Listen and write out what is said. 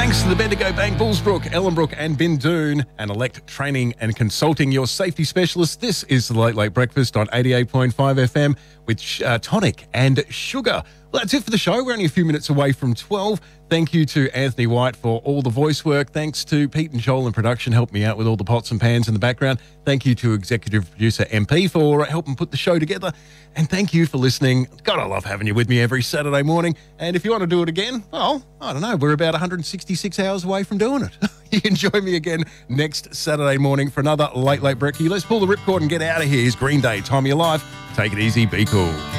Thanks to the Bendigo Bank, Bullsbrook, Ellenbrook and Bindoon and Elect Training and Consulting, your safety specialist. This is the Late Late Breakfast on 88.5 FM with Tonic and Sugar. Well, that's it for the show. We're only a few minutes away from 12. Thank you to Anthony White for all the voice work. Thanks to Pete and Joel in production, helped me out with all the pots and pans in the background. Thank you to executive producer MP for helping put the show together. And thank you for listening. God, I love having you with me every Saturday morning. And if you want to do it again, well, I don't know, we're about 166 hours away from doing it. You can join me again next Saturday morning for another Late Late Brekkie. Let's pull the ripcord and get out of here. Here's Green Day, Time of Your Life. Take it easy, be cool.